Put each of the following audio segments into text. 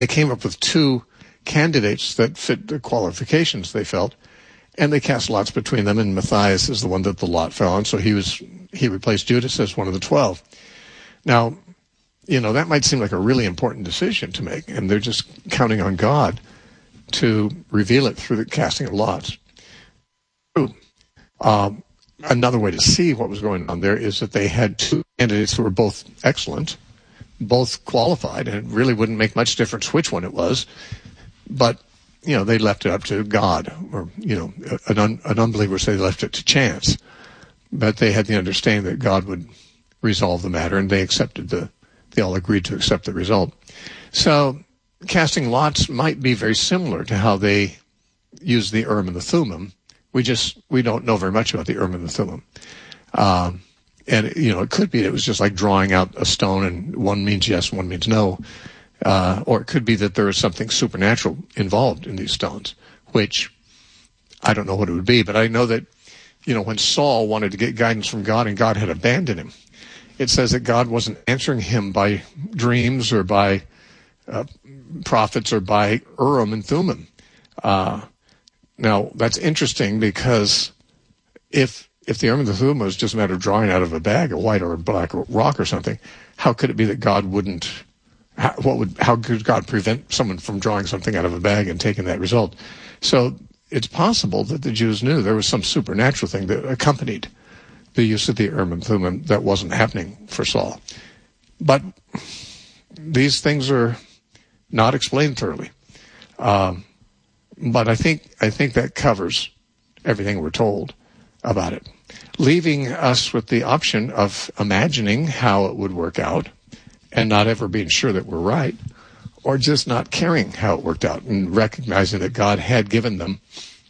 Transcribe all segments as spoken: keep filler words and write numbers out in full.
they came up with two candidates that fit the qualifications, they felt, and they cast lots between them, and Matthias is the one that the lot fell on, so he was he replaced Judas as one of the twelve. Now, you know, that might seem like a really important decision to make, and they're just counting on God to reveal it through the casting of lots. Um, another way to see what was going on there is that they had two candidates who were both excellent, both qualified, and it really wouldn't make much difference which one it was. But, you know, they left it up to God, or, you know, an, un, an unbeliever would say they left it to chance. But they had the understanding that God would resolve the matter, and they accepted the, they all agreed to accept the result. So casting lots might be very similar to how they used the Urim and the Thummim. We just, we don't know very much about the Urim and the Thummim. Um, and, you know, it could be it was just like drawing out a stone and one means yes, one means no. Uh, or it could be that there is something supernatural involved in these stones, which I don't know what it would be, but I know that, you know, when Saul wanted to get guidance from God and God had abandoned him, it says that God wasn't answering him by dreams or by uh, prophets or by Urim and Thummim. Uh, now, that's interesting because if if the Urim and the Thummim was just a matter of drawing out of a bag, a white or a black rock or something, how could it be that God wouldn't? How, what would? How could God prevent someone from drawing something out of a bag and taking that result? So it's possible that the Jews knew there was some supernatural thing that accompanied the use of the Urim and Thummim that wasn't happening for Saul. But these things are not explained thoroughly. Um, but I think I think that covers everything we're told about it, leaving us with the option of imagining how it would work out and not ever being sure that we're right, or just not caring how it worked out and recognizing that God had given them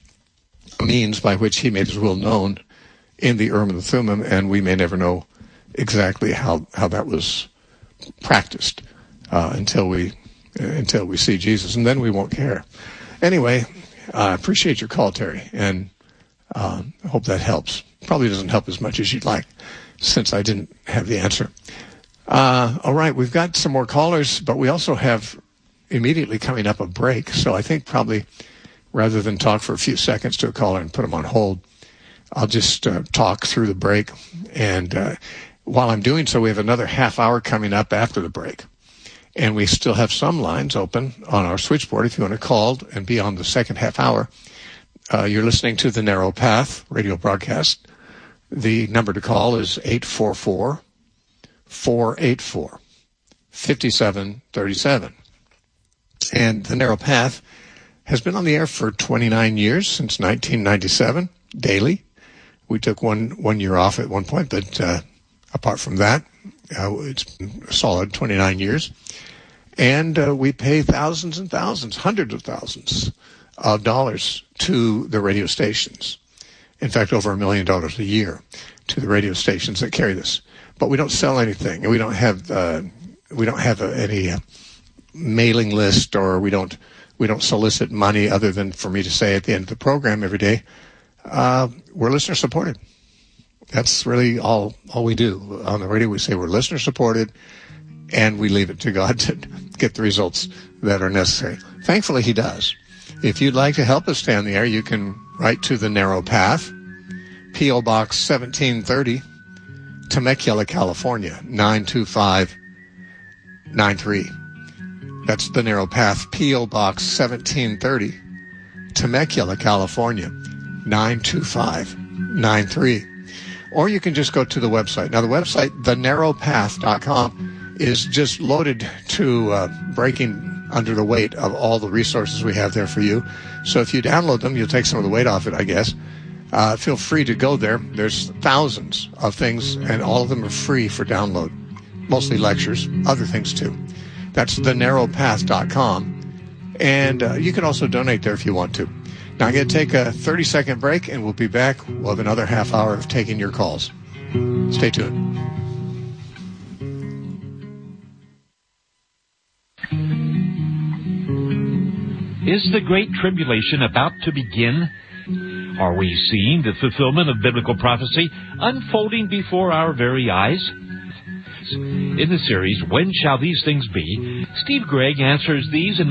a means by which he made his will known in the Urim and the Thummim, and we may never know exactly how, how that was practiced uh, until we uh, until we see Jesus, and then we won't care. Anyway, I appreciate your call, Terry, and uh, I hope that helps. Probably doesn't help as much as you'd like, since I didn't have the answer. Uh, all right, we've got some more callers, but we also have immediately coming up a break, so I think probably rather than talk for a few seconds to a caller and put them on hold, I'll just uh, talk through the break. And uh, while I'm doing so, we have another half hour coming up after the break. And we still have some lines open on our switchboard if you want to call and be on the second half hour. Uh, you're listening to the Narrow Path radio broadcast. The number to call is eight four four, four eight four, five seven three seven. And the Narrow Path has been on the air for twenty-nine years, since nineteen ninety-seven, daily. We took one one year off at one point, but uh, apart from that, uh, it's been a solid twenty-nine years. And uh, we pay thousands and thousands, hundreds of thousands of dollars to the radio stations. In fact, over a million dollars a year to the radio stations that carry this. But we don't sell anything, and we don't have uh, we don't have a, any uh, mailing list, or we don't we don't solicit money other than for me to say at the end of the program every day, uh, we're listener supported. That's really all all we do on the radio. We say we're listener supported, and we leave it to God to get the results that are necessary. Thankfully, he does. If you'd like to help us stay on the air, you can write to the Narrow Path, P O Box seventeen thirty, Temecula, California, nine two five nine three. That's the Narrow Path, P O Box seventeen thirty, Temecula, California, nine two five nine three. Or you can just go to the website. Now, the website, the narrow path dot com, is just loaded to uh, breaking under the weight of all the resources we have there for you. So if you download them, you'll take some of the weight off it, I guess. Uh, feel free to go there. There's thousands of things, and all of them are free for download. Mostly lectures, other things too. That's the narrow path dot com. And uh, you can also donate there if you want to. Now I'm going to take a thirty-second break, and we'll be back. We'll have another half hour of taking your calls. Stay tuned. Is the Great Tribulation about to begin? Are we seeing the fulfillment of biblical prophecy unfolding before our very eyes? In the series, When Shall These Things Be?, Steve Gregg answers these and